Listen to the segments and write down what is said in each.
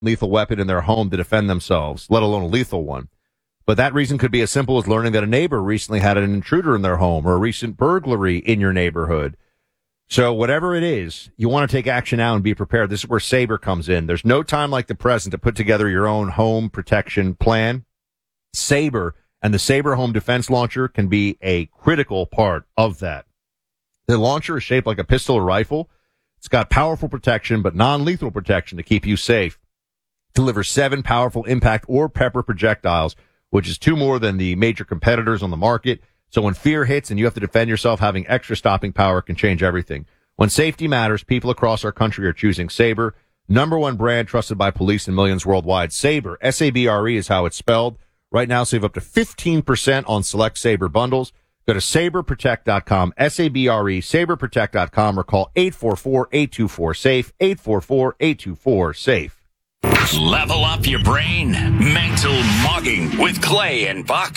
lethal weapon in their home to defend themselves, let alone a lethal one. But that reason could be as simple as learning that a neighbor recently had an intruder in their home or a recent burglary in your neighborhood. So whatever it is, you want to take action now and be prepared. This is where Sabre comes in. There's no time like the present to put together your own home protection plan. Sabre and the Sabre Home Defense Launcher can be a critical part of that. The launcher is shaped like a pistol or rifle. It's got powerful protection, but non-lethal protection to keep you safe. It delivers 7 powerful impact or pepper projectiles, which is 2 more than the major competitors on the market. So when fear hits and you have to defend yourself, having extra stopping power can change everything. When safety matters, people across our country are choosing Sabre, #1 brand trusted by police and millions worldwide. Sabre, S-A-B-R-E is how it's spelled. Right now, save up to 15% on select Sabre bundles. Go to saberprotect.com, S-A-B-R-E, saberprotect.com, or call 844-824-SAFE, 844-824-SAFE. Level up your brain. Mental Mogging with Clay and Buck.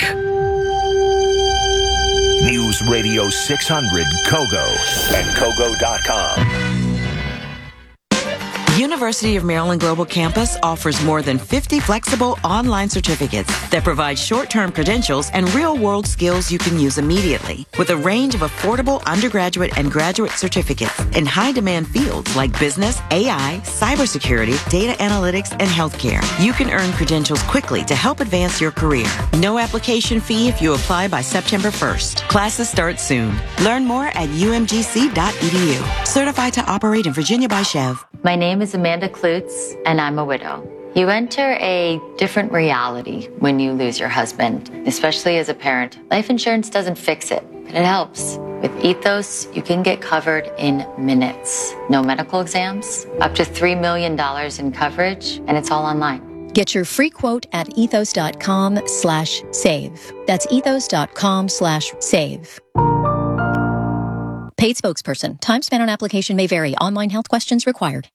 News Radio 600 Kogo and Kogo.com. University of Maryland Global Campus offers more than 50 flexible online certificates that provide short-term credentials and real-world skills you can use immediately. With a range of affordable undergraduate and graduate certificates in high-demand fields like business, AI, cybersecurity, data analytics, and healthcare, you can earn credentials quickly to help advance your career. No application fee if you apply by September 1st. Classes start soon. Learn more at umgc.edu. Certified to operate in Virginia by Chev. My name is Amanda Klutz, and I'm a widow. You enter a different reality when you lose your husband, especially as a parent. Life insurance doesn't fix it, but it helps. With Ethos, you can get covered in minutes. No medical exams, up to $3 million in coverage, and it's all online. Get your free quote at ethos.com/save. That's ethos.com/save. Paid spokesperson. Time spent on application may vary. Online health questions required.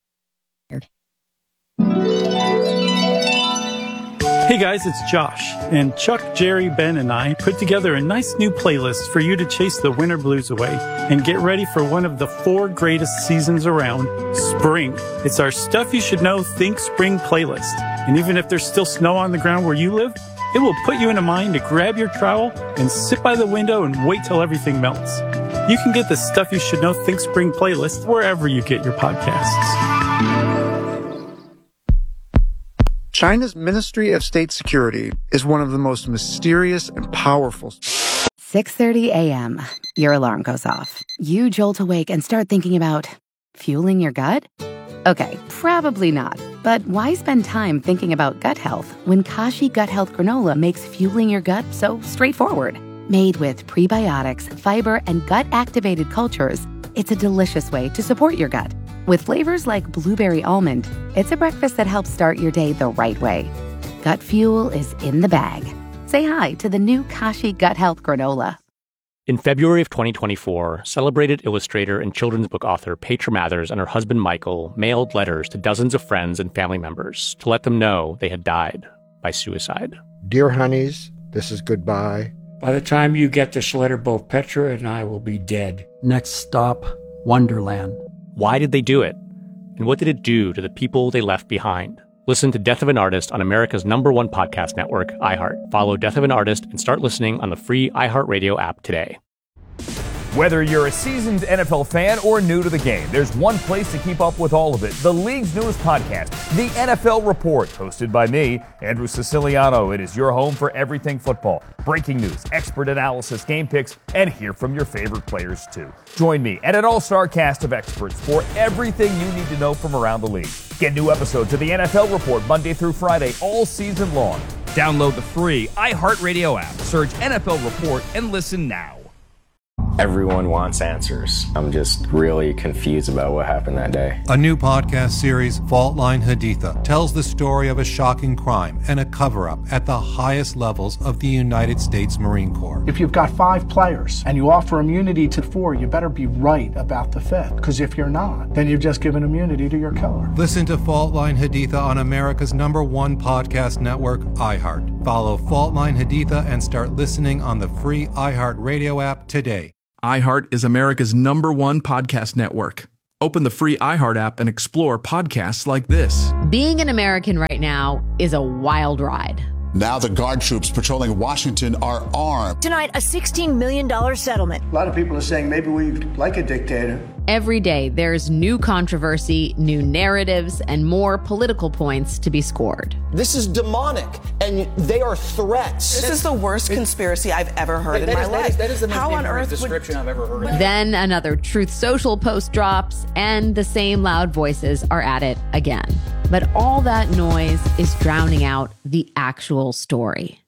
Hey guys, it's Josh, and Chuck, Jerry, Ben, and I put together a nice new playlist for you to chase the winter blues away and get ready for one of the 4 greatest seasons around, spring. It's our Stuff You Should Know Think Spring playlist. And even if there's still snow on the ground where you live, it will put you in a mind to grab your trowel and sit by the window and wait till everything melts. You can get the Stuff You Should Know Think Spring playlist wherever you get your podcasts. China's Ministry of State Security is one of the most mysterious and powerful. 6:30 a.m. Your alarm goes off. You jolt awake and start thinking about fueling your gut? Okay, probably not. But why spend time thinking about gut health when Kashi Gut Health Granola makes fueling your gut so straightforward? Made with prebiotics, fiber, and gut-activated cultures, it's a delicious way to support your gut. With flavors like blueberry almond, it's a breakfast that helps start your day the right way. Gut fuel is in the bag. Say hi to the new Kashi Gut Health Granola. In February of 2024, celebrated illustrator and children's book author Petra Mathers and her husband Michael mailed letters to dozens of friends and family members to let them know they had died by suicide. Dear honeys, this is goodbye. By the time you get this letter, both Petra and I will be dead. Next stop, Wonderland. Why did they do it? And what did it do to the people they left behind? Listen to Death of an Artist on America's #1 podcast network, iHeart. Follow Death of an Artist and start listening on the free iHeartRadio app today. Whether you're a seasoned NFL fan or new to the game, there's one place to keep up with all of it. The league's newest podcast, The NFL Report, hosted by me, Andrew Siciliano. It is your home for everything football. Breaking news, expert analysis, game picks, and hear from your favorite players too. Join me and an all-star cast of experts for everything you need to know from around the league. Get new episodes of The NFL Report Monday through Friday all season long. Download the free iHeartRadio app. Search NFL Report and listen now. Everyone wants answers. I'm just really confused about what happened that day. A new podcast series, Fault Line Haditha, tells the story of a shocking crime and a cover-up at the highest levels of the United States Marine Corps. If you've got 5 players and you offer immunity to 4, you better be right about the 5th. Because if you're not, then you've just given immunity to your killer. Listen to Fault Line Haditha on America's #1 podcast network, iHeart. Follow Fault Line Haditha and start listening on the free iHeart Radio app today. iHeart is America's #1 podcast network. Open the free iHeart app and explore podcasts like this. Being an American right now is a wild ride. Now the guard troops patrolling Washington are armed. Tonight, a $16 million settlement. A lot of people are saying maybe we like a dictator. Every day, there's new controversy, new narratives, and more political points to be scored. This is demonic, and they are threats. This is the worst conspiracy I've ever heard in my life. That is the most How on earth description I've ever heard. Then another Truth Social post drops, and the same loud voices are at it again. But all that noise is drowning out the actual story.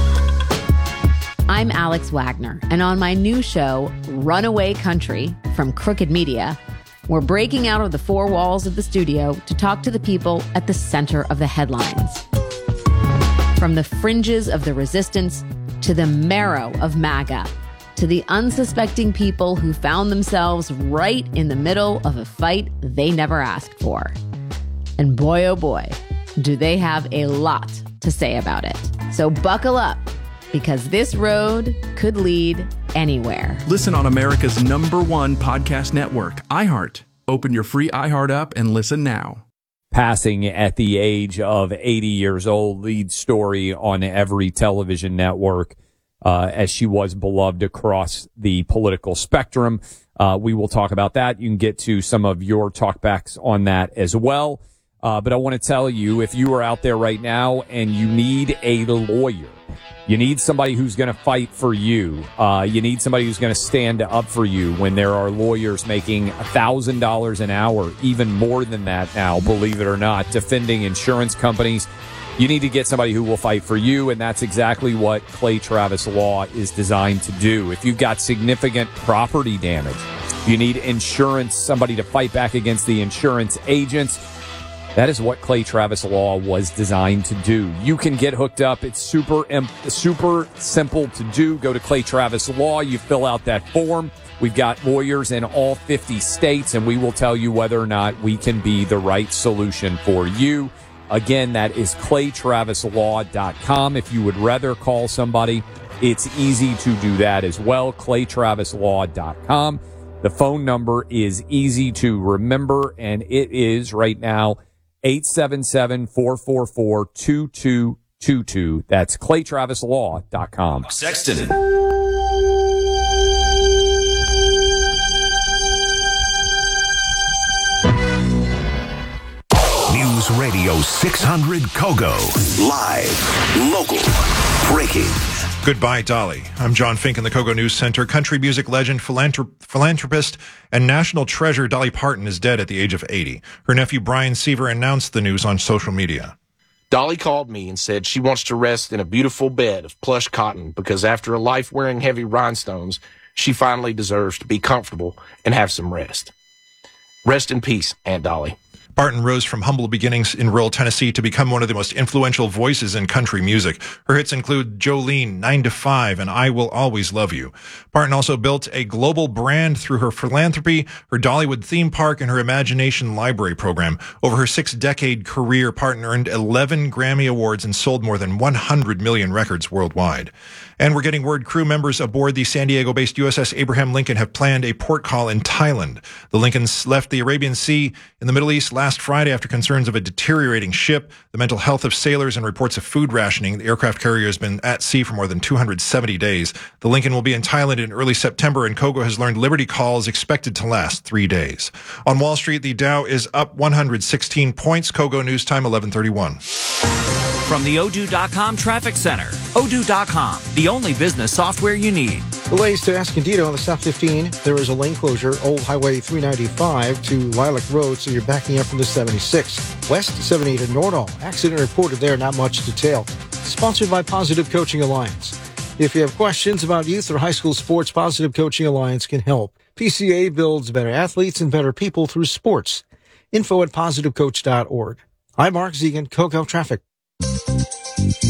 I'm Alex Wagner, and on my new show, Runaway Country, from Crooked Media, we're breaking out of the four walls of the studio to talk to the people at the center of the headlines. From the fringes of the resistance to the marrow of MAGA, to the unsuspecting people who found themselves right in the middle of a fight they never asked for. And boy, oh boy, do they have a lot to say about it. So buckle up, because this road could lead anywhere. Listen on America's #1 podcast network, iHeart. Open your free iHeart app and listen now. Passing at the age of 80 years old, lead story on every television network, as she was beloved across the political spectrum. We will talk about that. You can get to some of your talkbacks on that as well. But I want to tell you, if you are out there right now and you need a lawyer, you need somebody who's going to fight for you. You need somebody who's going to stand up for you when there are lawyers making $1,000 an hour, even more than that now, believe it or not, defending insurance companies. You need to get somebody who will fight for you, and that's exactly what Clay Travis Law is designed to do. If you've got significant property damage, you need insurance, somebody to fight back against the insurance agents. That is what Clay Travis Law was designed to do. You can get hooked up. It's super simple to do. Go to Clay Travis Law. You fill out that form. We've got lawyers in all 50 states, and we will tell you whether or not we can be the right solution for you. Again, that is claytravislaw.com. If you would rather call somebody, it's easy to do that as well. claytravislaw.com. The phone number is easy to remember, and it is right now 877-444-2222. That's claytravislaw.com. Sexton. News Radio 600 Kogo. Live, local, breaking. Goodbye, Dolly. I'm John Fink in the Kogo News Center. Country music legend, philanthropist, and national treasure Dolly Parton is dead at the age of 80. Her nephew Brian Seaver announced the news on social media. Dolly called me and said she wants to rest in a beautiful bed of plush cotton because after a life wearing heavy rhinestones, she finally deserves to be comfortable and have some rest. Rest in peace, Aunt Dolly. Parton rose from humble beginnings in rural Tennessee to become one of the most influential voices in country music. Her hits include Jolene, 9 to 5, and I Will Always Love You. Parton also built a global brand through her philanthropy, her Dollywood theme park, and her Imagination Library program. Over her 6-decade career, Parton earned 11 Grammy Awards and sold more than 100 million records worldwide. And we're getting word crew members aboard the San Diego-based USS Abraham Lincoln have planned a port call in Thailand. The Lincolns left the Arabian Sea in the Middle East last Friday after concerns of a deteriorating ship, the mental health of sailors, and reports of food rationing. The aircraft carrier has been at sea for more than 270 days. The Lincoln will be in Thailand in early September, and Kogo has learned Liberty Call is expected to last 3 days. On Wall Street, the Dow is up 116 points. Kogo News Time, 11:31. From the Odoo.com Traffic Center. Odoo.com, the only business software you need. Delays to Escondido on the South 15. There is a lane closure, Old Highway 395 to Lilac Road, so you're backing up from the 76. West 70 to Nordall. Accident reported there, not much detail. Sponsored by Positive Coaching Alliance. If you have questions about youth or high school sports, Positive Coaching Alliance can help. PCA builds better athletes and better people through sports. Info at positivecoach.org. I'm Mark Zegan, Kogo Traffic.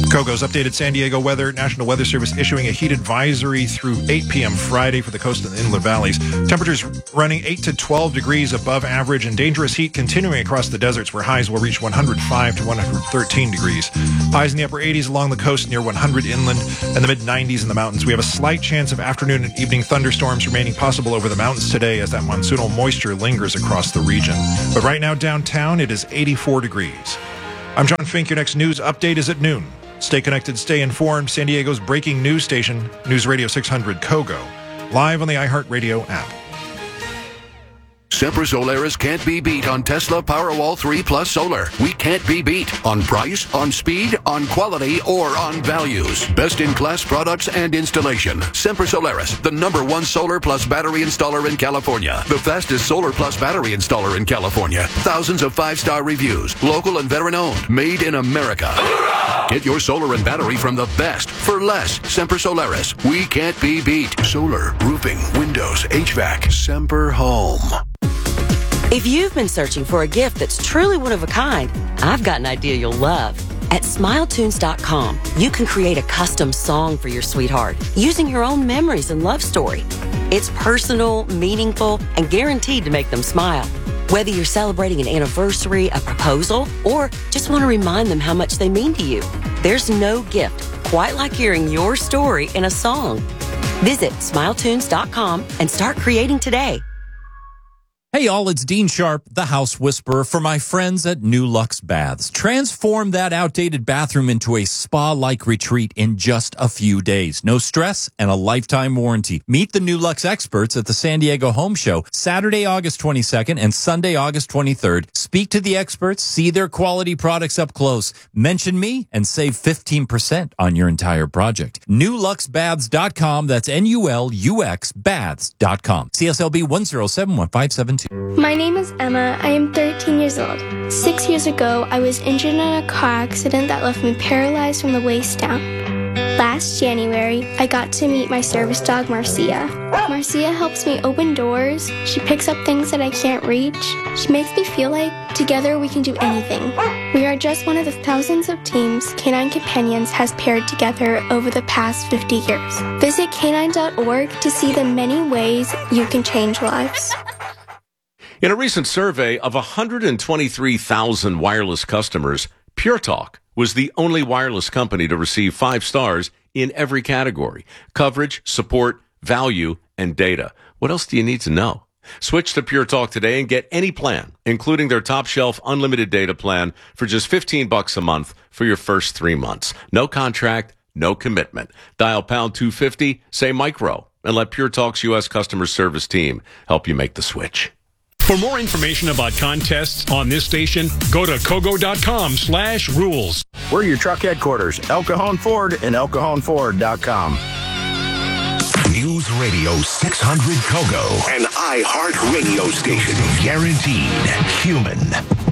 Kogo's updated San Diego weather. National Weather Service issuing a heat advisory through 8 p.m. Friday for the coast and inland valleys. Temperatures running 8 to 12 degrees above average, and dangerous heat continuing across the deserts where highs will reach 105 to 113 degrees. Highs in the upper 80s along the coast near 100 inland and the mid-90s in the mountains. We have a slight chance of afternoon and evening thunderstorms remaining possible over the mountains today as that monsoonal moisture lingers across the region. But right now downtown, it is 84 degrees. I'm John Fink. Your next news update is at noon. Stay connected, stay informed. San Diego's breaking news station, News Radio 600 Kogo, live on the iHeartRadio app. Semper Solaris can't be beat on Tesla Powerwall 3 Plus Solar. We can't be beat on price, on speed, on quality, or on values. Best-in-class products and installation. Semper Solaris, the #1 solar plus battery installer in California. The fastest solar plus battery installer in California. Thousands of 5-star reviews. Local and veteran-owned. Made in America. Get your solar and battery from the best for less. Semper Solaris. We can't be beat. Solar, roofing, windows, HVAC. Semper Home. If you've been searching for a gift that's truly one of a kind, I've got an idea you'll love. At SmileTunes.com, you can create a custom song for your sweetheart using your own memories and love story. It's personal, meaningful, and guaranteed to make them smile. Whether you're celebrating an anniversary, a proposal, or just want to remind them how much they mean to you, there's no gift quite like hearing your story in a song. Visit SmileTunes.com and start creating today. Hey all, it's Dean Sharp, the House Whisperer, for my friends at New Lux Baths. Transform that outdated bathroom into a spa-like retreat in just a few days. No stress and a lifetime warranty. Meet the New Lux experts at the San Diego Home Show, Saturday, August 22nd and Sunday, August 23rd. Speak to the experts, see their quality products up close. Mention me and save 15% on your entire project. NewLuxBaths.com. That's NULUX Baths.com. CSLB 1071572. My name is Emma. I am 13 years old. 6 years ago, I was injured in a car accident that left me paralyzed from the waist down. Last January, I got to meet my service dog, Marcia. Marcia helps me open doors. She picks up things that I can't reach. She makes me feel like together we can do anything. We are just one of the thousands of teams Canine Companions has paired together over the past 50 years. Visit canine.org to see the many ways you can change lives. In a recent survey of 123,000 wireless customers, Pure Talk was the only wireless company to receive 5 stars in every category: coverage, support, value, and data. What else do you need to know? Switch to Pure Talk today and get any plan, including their top shelf unlimited data plan, for just $15 a month for your first 3 months. No contract, no commitment. Dial pound 250, say micro, and let Pure Talk's U.S. customer service team help you make the switch. For more information about contests on this station, go to kogo.com/rules. We're your truck headquarters, El Cajon Ford and ElCajonFord.com. News Radio 600 Kogo, an iHeart radio station. Guaranteed human.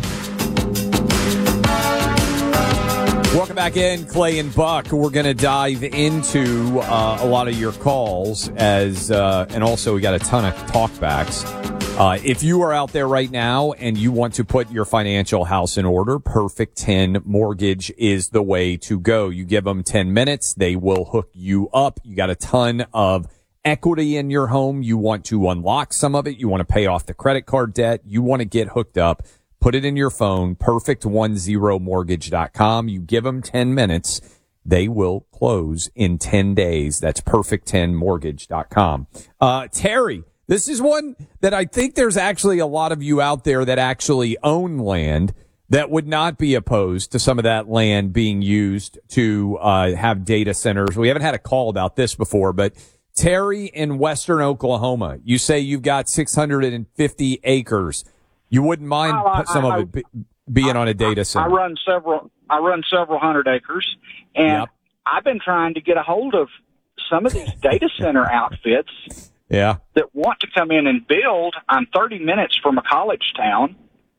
Welcome back in, Clay and Buck. We're going to dive into a lot of your calls and also we got a ton of talkbacks. If you are out there right now and you want to put your financial house in order, Perfect 10 Mortgage is the way to go. You give them 10 minutes. They will hook you up. You got a ton of equity in your home. You want to unlock some of it. You want to pay off the credit card debt. You want to get hooked up. Put it in your phone, perfect10mortgage.com. You give them 10 minutes. They will close in 10 days. That's perfect10mortgage.com. Terry, this is one that I think there's actually a lot of you out there that actually own land that would not be opposed to some of that land being used to have data centers. We haven't had a call about this before, but Terry in Western Oklahoma, you say you've got 650 acres. You wouldn't mind some of it being on a data center. I run several hundred acres, and I've been trying to get a hold of some of these data center outfits. Yeah. That want to come in and build. I'm 30 minutes from a college town,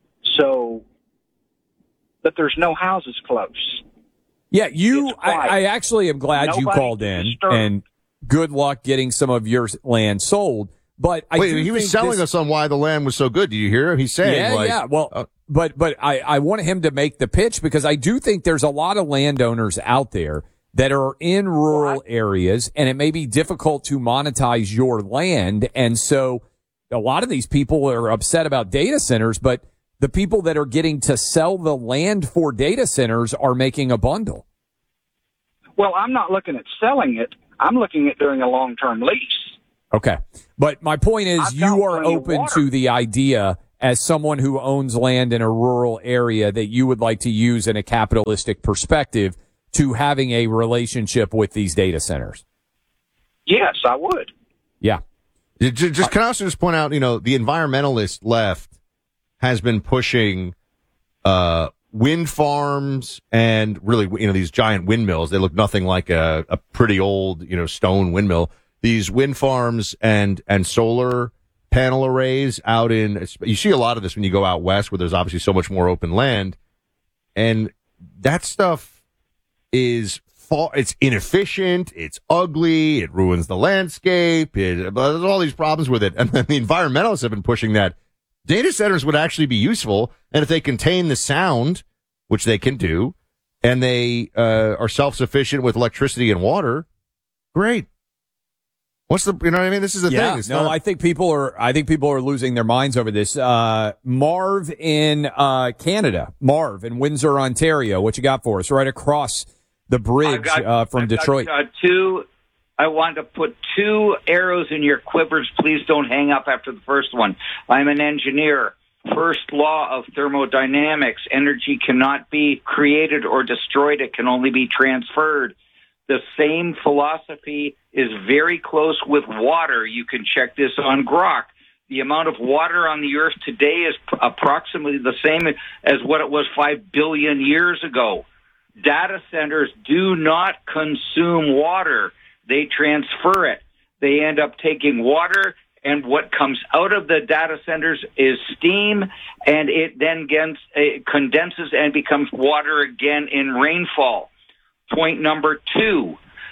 but there's no houses close. Yeah, I actually am glad you called in, and good luck getting some of your land sold. But he was selling us on why the land was so good. Did you hear him? He's saying, Well, but I want him to make the pitch because I do think there's a lot of landowners out there that are in rural areas, and it may be difficult to monetize your land. And so a lot of these people are upset about data centers, but the people that are getting to sell the land for data centers are making a bundle. Well, I'm not looking at selling it. I'm looking at doing a long-term lease. Okay. But my point is you are open to the idea as someone who owns land in a rural area that you would like to use in a capitalistic perspective to having a relationship with these data centers. Yes, I would. Yeah. Just can I also just point out, the environmentalist left has been pushing wind farms and really, these giant windmills. They look nothing like a pretty old, stone windmill. These wind farms and solar panel arrays out you see a lot of this when you go out west where there's obviously so much more open land. And that stuff it's inefficient, it's ugly, it ruins the landscape, there's all these problems with it. And then the environmentalists have been pushing that data centers would actually be useful, and if they contain the sound, which they can do, and they are self-sufficient with electricity and water, great. What's the, you know what I mean? This is the thing. It's I think people are losing their minds over this. Marv in Canada, Marv in Windsor, Ontario. What you got for us? Right across the bridge from Detroit. I want to put 2 arrows in your quivers. Please don't hang up after the first one. I'm an engineer. First law of thermodynamics: energy cannot be created or destroyed. It can only be transferred. The same philosophy is very close with water. You can check this on Grok. The amount of water on the earth today is approximately the same as what it was 5 billion years ago. Data centers do not consume water. They transfer it. They end up taking water, and what comes out of the data centers is steam, and it then condenses and becomes water again in rainfall. Point number 2,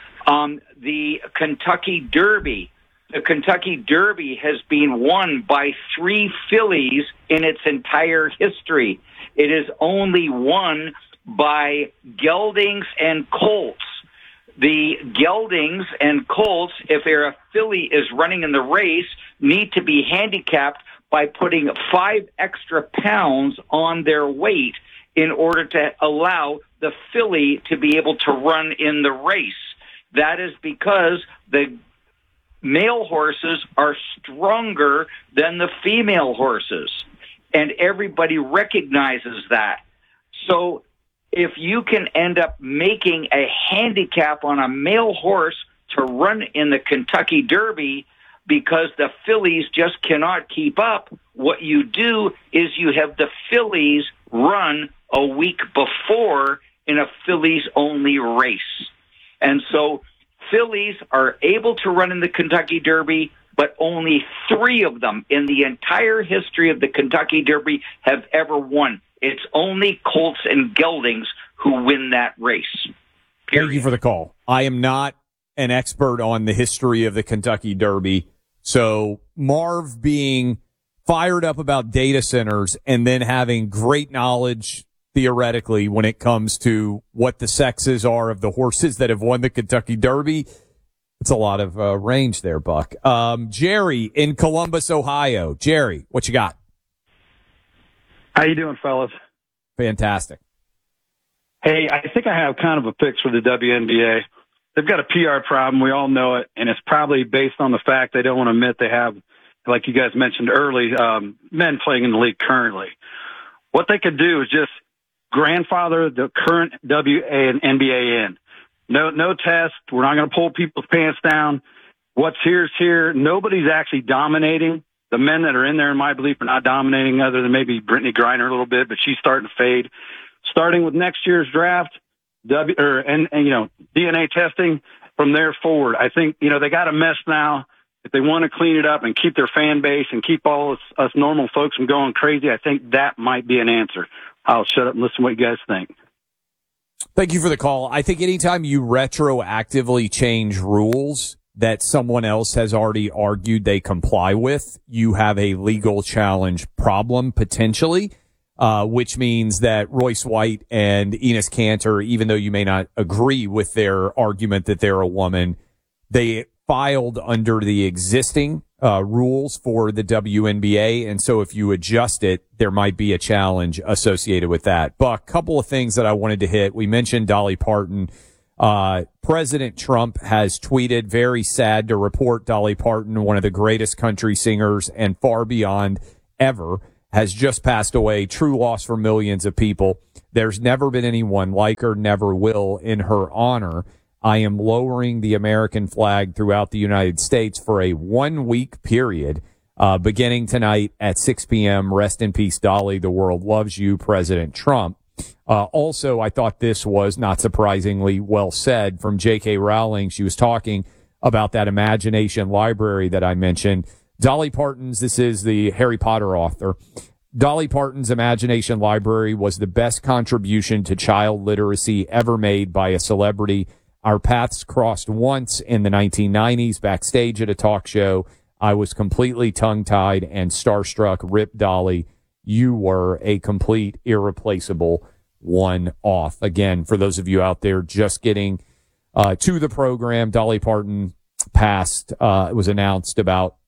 the Kentucky Derby. The Kentucky Derby has been won by 3 fillies in its entire history. It is only won by geldings and colts. The geldings and colts, if a filly is running in the race, need to be handicapped by putting 5 extra pounds on their weight in order to allow the filly to be able to run in the race. That is because the male horses are stronger than the female horses, and everybody recognizes that. So if you can end up making a handicap on a male horse to run in the Kentucky Derby because the fillies just cannot keep up, what you do is you have the fillies run a week before in a fillies-only race. And so fillies are able to run in the Kentucky Derby, but only 3 of them in the entire history of the Kentucky Derby have ever won. It's only colts and geldings who win that race. Period. Thank you for the call. I am not an expert on the history of the Kentucky Derby. So Marv being fired up about data centers and then having great knowledge theoretically when it comes to what the sexes are of the horses that have won the Kentucky Derby. It's a lot of range there, Buck. Jerry in Columbus, Ohio. Jerry, what you got? How you doing, fellas? Fantastic. Hey, I think I have kind of a fix for the WNBA. They've got a PR problem. We all know it, and it's probably based on the fact they don't want to admit they have, like you guys mentioned early, men playing in the league currently. What they could do is just grandfather the current WA and NBA in. No test. We're not going to pull people's pants down. What's here is here. Nobody's actually dominating. The men that are in there, in my belief, are not dominating other than maybe Brittany Griner a little bit, but she's starting to fade. Starting with next year's draft, DNA testing from there forward. I think, they got a mess now. If they want to clean it up and keep their fan base and keep all us normal folks from going crazy, I think that might be an answer. I'll shut up and listen to what you guys think. Thank you for the call. I think anytime you retroactively change rules that someone else has already argued they comply with, you have a legal challenge problem potentially. which means that Royce White and Enes Kanter, even though you may not agree with their argument that they're a woman, they filed under the existing rules for the WNBA. And so if you adjust it, there might be a challenge associated with that. But a couple of things that I wanted to hit. We mentioned Dolly Parton. President Trump has tweeted, very sad to report Dolly Parton, one of the greatest country singers and far beyond ever, has just passed away. True loss for millions of people. There's never been anyone like her, never will, in her honor. I am lowering the American flag throughout the United States for a 1-week period, beginning tonight at 6 p.m. Rest in peace, Dolly. The world loves you, President Trump. Also, I thought this was, not surprisingly, well said from J.K. Rowling. She was talking about that imagination library that I mentioned. Dolly Parton's, this is the Harry Potter author, Dolly Parton's imagination library was the best contribution to child literacy ever made by a celebrity. Our paths crossed once in the 1990s backstage at a talk show. I was completely tongue-tied and starstruck. Rip Dolly, you were a complete, irreplaceable one-off. Again, for those of you out there just getting to the program, Dolly Parton passed, it was announced about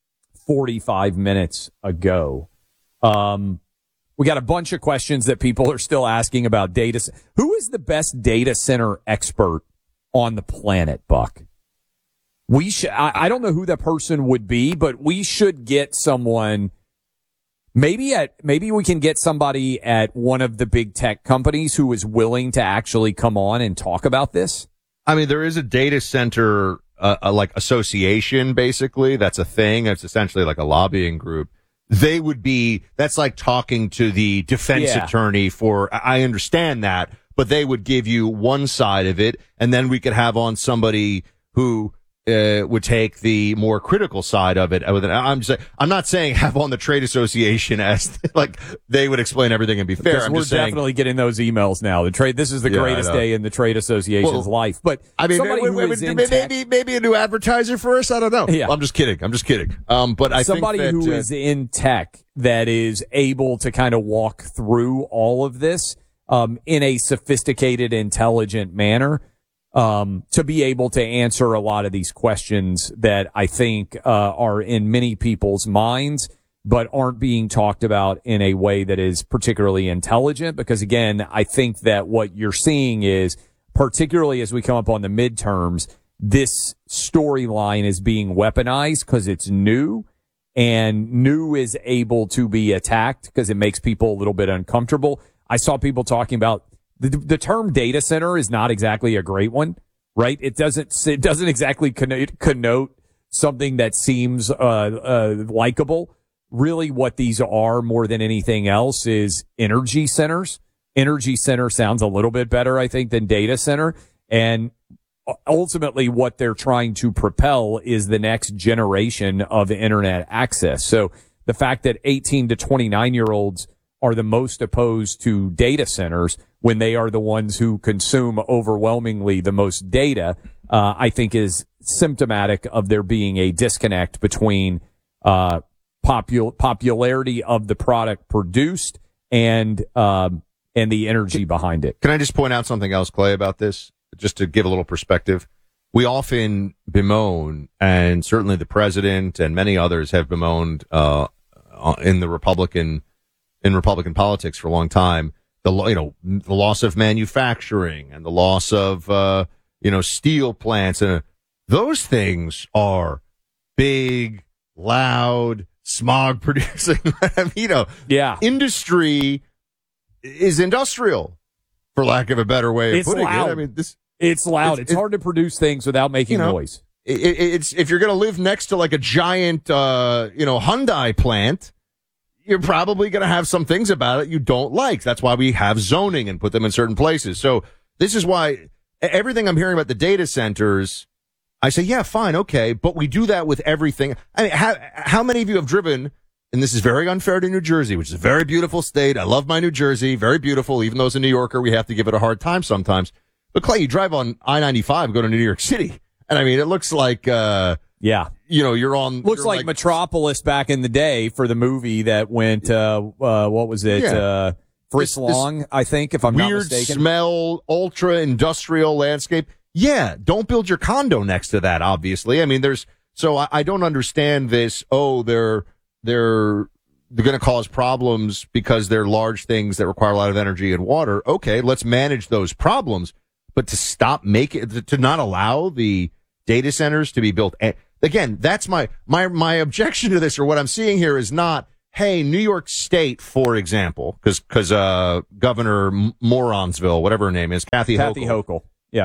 45 minutes ago. We got a bunch of questions that people are still asking about data. Who is the best data center expert on the planet, Buck? I don't know who that person would be, but we should get someone. Maybe we can get somebody at one of the big tech companies who is willing to actually come on and talk about this. I mean, there is a data center like association, basically. That's a thing. It's essentially like a lobbying group. That's like talking to the defense attorney I understand that, but they would give you one side of it, and then we could have on somebody who would take the more critical side of it. I'm not saying have on the trade association as like they would explain everything and be fair. We're definitely getting those emails now. This is the greatest day in the trade association's life. But I mean, maybe a new advertiser for us. I don't know. Yeah. I'm just kidding. But I somebody think that, who is in tech that is able to kind of walk through all of this in a sophisticated, intelligent manner. To be able to answer a lot of these questions that I think are in many people's minds, but aren't being talked about in a way that is particularly intelligent. Because again, I think that what you're seeing is, particularly as we come up on the midterms, this storyline is being weaponized because it's new, and new is able to be attacked because it makes people a little bit uncomfortable. I saw people talking about the term data center is not exactly a great one, right? It doesn't exactly connote something that seems likable. Really what these are more than anything else is energy centers. Energy center sounds a little bit better, I think, than data center. And ultimately what they're trying to propel is the next generation of internet access. So the fact that 18 to 29-year-olds are the most opposed to data centers when they are the ones who consume overwhelmingly the most data, I think is symptomatic of there being a disconnect between popularity of the product produced and the energy behind it. Can I just point out something else, Clay, about this, just to give a little perspective? We often bemoan, and certainly the president and many others have bemoaned in Republican politics for a long time, the loss of manufacturing and the loss of steel plants, and those things are big, loud, smog producing. Industry is industrial, for lack of a better way of putting it. I mean, it's loud. It's hard to produce things without making noise. It's if you're going to live next to like a giant, Hyundai plant, you're probably going to have some things about it you don't like. That's why we have zoning and put them in certain places. So this is why everything I'm hearing about the data centers, I say, yeah, fine, okay, but we do that with everything. I mean, how many of you have driven, and this is very unfair to New Jersey, which is a very beautiful state. I love my New Jersey, very beautiful. Even though as a New Yorker, we have to give it a hard time sometimes. But Clay, you drive on I-95, go to New York City, and I mean, it looks like, Yeah. You're on. Looks you're like Metropolis back in the day for the movie that went, what was it? Yeah. Fritz Long, I think, if I'm not mistaken. Weird smell, ultra industrial landscape. Yeah. Don't build your condo next to that, obviously. I mean, I don't understand this. Oh, they're going to cause problems because they're large things that require a lot of energy and water. Okay. Let's manage those problems. But to not allow the data centers to be built. Again, that's my objection to this, or what I'm seeing here is not, hey, New York State, for example, because Governor Moronsville, whatever her name is, Kathy Hochul. Yeah.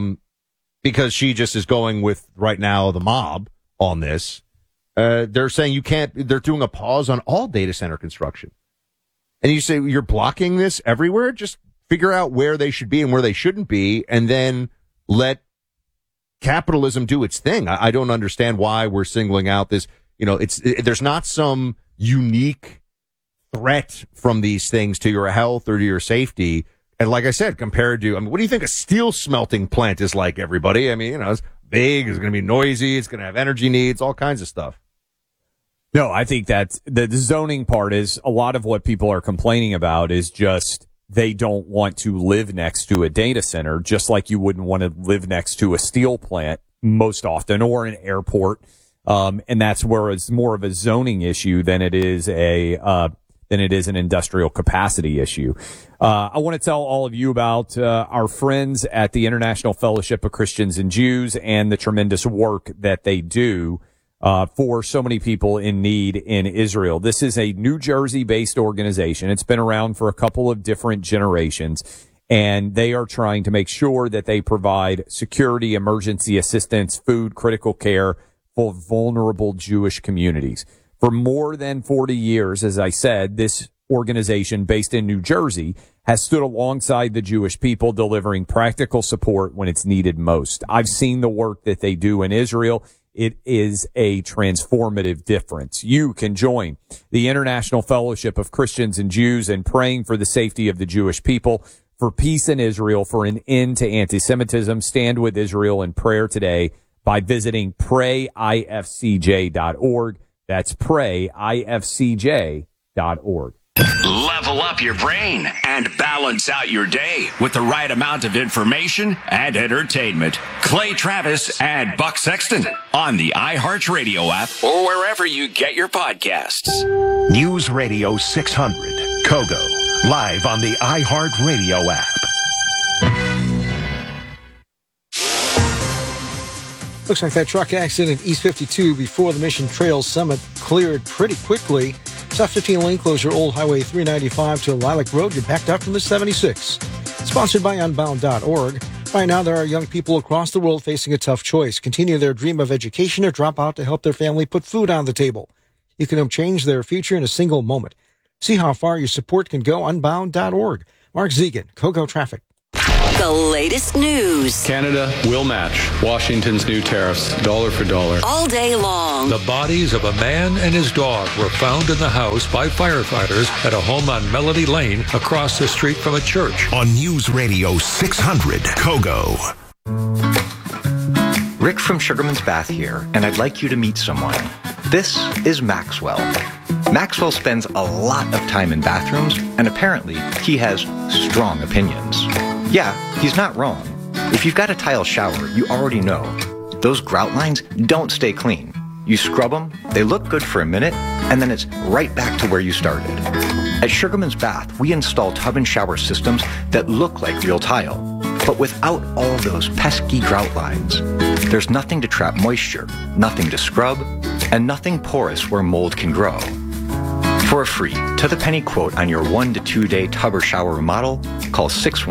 Because she just is going with right now the mob on this. They're saying they're doing a pause on all data center construction. And you say you're blocking this everywhere? Just figure out where they should be and where they shouldn't be, and then let capitalism do its thing. I don't understand why we're singling out this. There's not some unique threat from these things to your health or to your safety. And like I said, compared to, what do you think a steel smelting plant is like, everybody? It's big, it's going to be noisy, it's going to have energy needs, all kinds of stuff. No, I think that the zoning part is a lot of what people are complaining about is just they don't want to live next to a data center, just like you wouldn't want to live next to a steel plant most often, or an airport. And that's where it's more of a zoning issue than it is an industrial capacity issue. I want to tell all of you about our friends at the International Fellowship of Christians and Jews and the tremendous work that they do for so many people in need in Israel. This is a New Jersey-based organization. It's been around for a couple of different generations, and they are trying to make sure that they provide security, emergency assistance, food, critical care for vulnerable Jewish communities. For more than 40 years, as I said, this organization based in New Jersey has stood alongside the Jewish people, delivering practical support when it's needed most. I've seen the work that they do in Israel. It is a transformative difference. You can join the International Fellowship of Christians and Jews in praying for the safety of the Jewish people, for peace in Israel, for an end to anti-Semitism. Stand with Israel in prayer today by visiting prayifcj.org. That's prayifcj.org. Level up your brain and balance out your day with the right amount of information and entertainment. Clay Travis and Buck Sexton on the iHeartRadio app or wherever you get your podcasts. News Radio 600, Kogo, live on the iHeartRadio app. Looks like that truck accident at East 52 before the Mission Trails Summit cleared pretty quickly. South 15 lane closure, Old Highway 395 to Lilac Road. You're backed up from the 76. Sponsored by Unbound.org. Right now, there are young people across the world facing a tough choice. Continue their dream of education or drop out to help their family put food on the table. You can help change their future in a single moment. See how far your support can go. Unbound.org. Mark Zegan, Kogo Traffic. The latest news. Canada will match Washington's new tariffs, dollar for dollar. All day long. The bodies of a man and his dog were found in the house by firefighters at a home on Melody Lane across the street from a church. On News Radio 600, Kogo. Rick from Sugarman's Bath here, and I'd like you to meet someone. This is Maxwell. Maxwell spends a lot of time in bathrooms, and apparently he has strong opinions. Yeah, he's not wrong. If you've got a tile shower, you already know. Those grout lines don't stay clean. You scrub them, they look good for a minute, and then it's right back to where you started. At Sugarman's Bath, we install tub and shower systems that look like real tile, but without all those pesky grout lines. There's nothing to trap moisture, nothing to scrub, and nothing porous where mold can grow. For a free, to-the-penny quote on your 1 to 2 day tub or shower remodel, call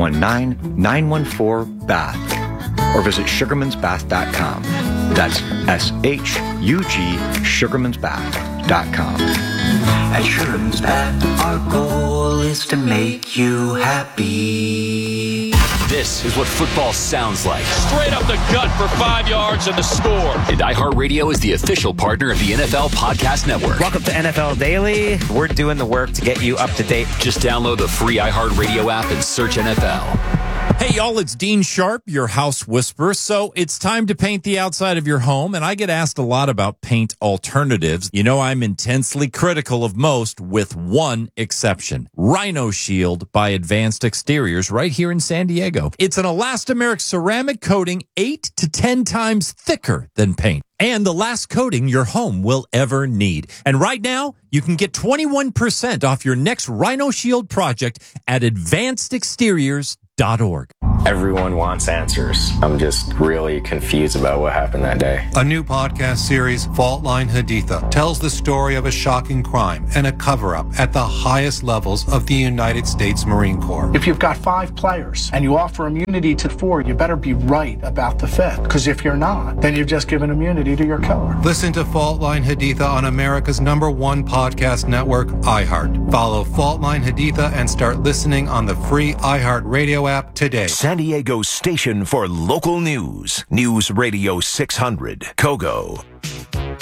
619-914-BATH or visit sugarmansbath.com. That's S-H-U-G, sugarmansbath.com. At Sugarman's Bath, our goal is to make you happy. This is what football sounds like. Straight up the gut for 5 yards and the score. And iHeartRadio is the official partner of the NFL Podcast Network. Welcome to NFL Daily. We're doing the work to get you up to date. Just download the free iHeartRadio app and search NFL. Hey, y'all, it's Dean Sharp, your house whisperer. So it's time to paint the outside of your home, and I get asked a lot about paint alternatives. You know, I'm intensely critical of most, with one exception. Rhino Shield by Advanced Exteriors right here in San Diego. It's an elastomeric ceramic coating 8 to 10 times thicker than paint, and the last coating your home will ever need. And right now, you can get 21% off your next Rhino Shield project at advancedexteriors.org. Everyone wants answers. I'm just really confused about what happened that day. A new podcast series, Fault Line Haditha, tells the story of a shocking crime and a cover-up at the highest levels of the United States Marine Corps. If you've got 5 players and you offer immunity to 4, you better be right about the 5th, because if you're not, then you've just given immunity to your killer. Listen to Fault Line Haditha on America's #1 podcast network, iHeart. Follow Fault Line Haditha and start listening on the free iHeart Radio app today. San Diego's station for local news. News Radio 600, Kogo.